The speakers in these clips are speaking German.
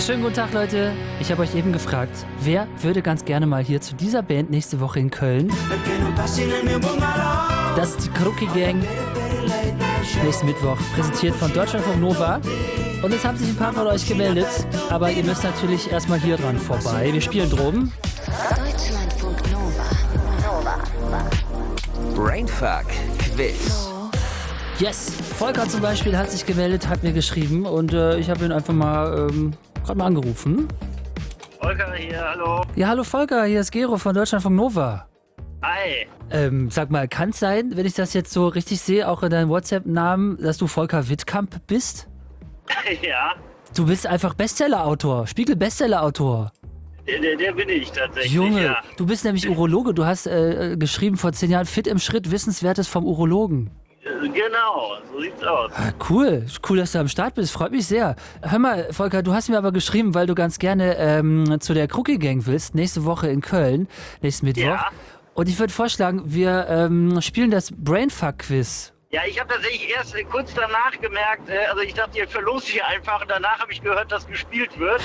Schönen guten Tag, Leute. Ich habe euch eben gefragt, wer würde ganz gerne mal hier zu dieser Band nächste Woche in Köln? Das ist die Kruki Gang. Nächsten Mittwoch, präsentiert von Deutschlandfunk Nova. Und es haben sich ein paar von euch gemeldet, aber ihr müsst natürlich erstmal hier dran vorbei. Wir spielen drum. Deutschlandfunk Nova. Brainfuck Quiz. Yes, Volker zum Beispiel hat sich gemeldet, hat mir geschrieben und ich habe ihn einfach mal gerade mal angerufen. Volker hier, hallo. Ja, hallo Volker, hier ist Gero von Deutschlandfunk Nova. Hi. Sag mal, kann es sein, wenn ich das jetzt so richtig sehe, auch in deinem WhatsApp-Namen, dass du Volker Wittkamp bist? Ja, Du bist einfach Bestseller-Autor, Spiegel-Bestseller-Autor. der bin ich tatsächlich. Junge, Ja. du bist nämlich Urologe. Du hast geschrieben vor 10 Jahren, fit im Schritt, Wissenswertes vom Urologen. Genau, so sieht's aus. Ah, cool, dass du am Start bist, freut mich sehr. Hör mal, Volker, du hast mir aber geschrieben, weil du ganz gerne zu der Kruki Gang willst, nächste Woche in Köln, nächsten Mittwoch. Ja. Und ich würde vorschlagen, wir spielen das Brainfuck-Quiz. Ja, ich habe tatsächlich erst kurz danach gemerkt, also ich dachte, ihr verlost hier einfach und danach habe ich gehört, dass gespielt wird.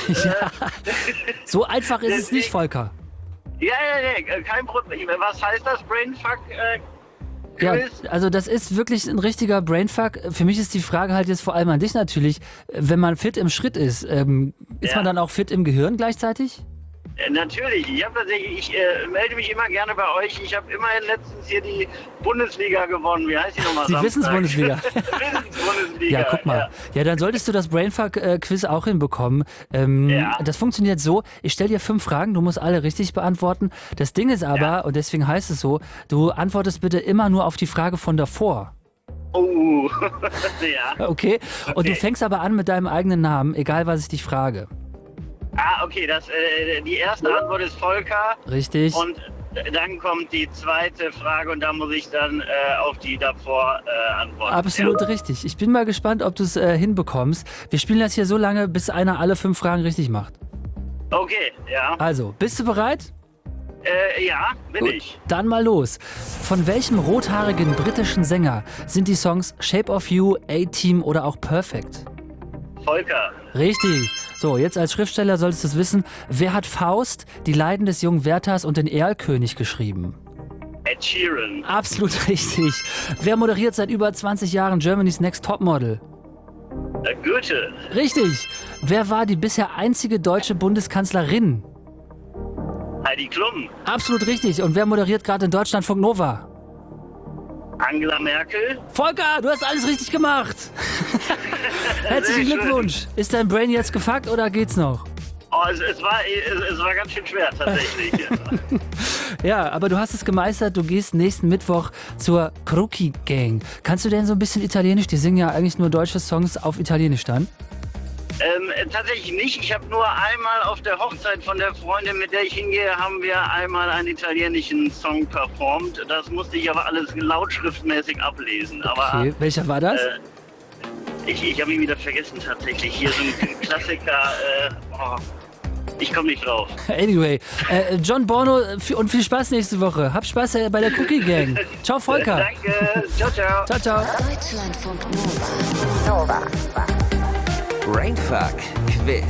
So einfach ist es nicht, Volker. Ja, kein Problem. Was heißt das, Brainfuck? Ja, Quiz? also das ist wirklich ein richtiger Brainfuck. Für mich ist die Frage halt jetzt vor allem an dich natürlich, wenn man fit im Schritt ist, ist Ja. man dann auch fit im Gehirn gleichzeitig? Natürlich, ich melde mich immer gerne bei euch. Ich habe immerhin letztens hier die Bundesliga gewonnen. Wie heißt die nochmal? Die Wissensbundesliga. Wissensbundesliga. Ja, guck mal. Ja, dann solltest du das Brainfuck-Quiz auch hinbekommen. Ja. Das funktioniert so, ich stelle dir 5 Fragen, du musst alle richtig beantworten. Das Ding ist aber, Ja. und deswegen heißt es so, du antwortest bitte immer nur auf die Frage von davor. Oh, ja. Okay? Und du Okay. fängst aber an mit deinem eigenen Namen, egal was ich dich frage. Ah, okay, die erste Antwort ist Volker Richtig? und dann kommt die zweite Frage und da muss ich dann auf die davor antworten. Absolut richtig. Ich bin mal gespannt, ob du es hinbekommst. Wir spielen das hier so lange, bis einer alle 5 Fragen richtig macht. Okay, ja. Also, bist du bereit? Ja, bin Gut, ich. dann mal los. Von welchem rothaarigen britischen Sänger sind die Songs Shape of You, A-Team oder auch Perfect? Volker. Richtig. So, jetzt als Schriftsteller solltest du es wissen. Wer hat Faust, die Leiden des jungen Werthers und den Erlkönig geschrieben? Ed Sheeran. Absolut richtig. Wer moderiert seit über 20 Jahren Germany's Next Topmodel? Goethe. Richtig. Wer war die bisher einzige deutsche Bundeskanzlerin? Heidi Klum. Absolut richtig. Und wer moderiert gerade in Deutschlandfunk Nova? Angela Merkel. Volker, du hast alles richtig gemacht. Herzlichen Sehr schön. Glückwunsch. Ist dein Brain jetzt gefuckt oder geht's noch? Oh, es war ganz schön schwer tatsächlich. Ja, aber du hast es gemeistert. Du gehst nächsten Mittwoch zur Kruki Gang. Kannst du denn so ein bisschen Italienisch? Die singen ja eigentlich nur deutsche Songs auf Italienisch dann. Tatsächlich nicht. Ich habe nur einmal auf der Hochzeit von der Freundin, mit der ich hingehe, haben wir einmal einen italienischen Song performt. Das musste ich aber alles lautschriftmäßig ablesen. Aber Okay, welcher war das? ich habe ihn wieder vergessen tatsächlich. Hier so ein Klassiker. Ich komme nicht drauf. Anyway, John Bono und viel Spaß nächste Woche. Hab Spaß bei der Cookie Gang. Ciao, Volker. Danke. Ciao, ciao. Ciao, ciao. Deutschlandfunk Nova. Brainfuck Quiz.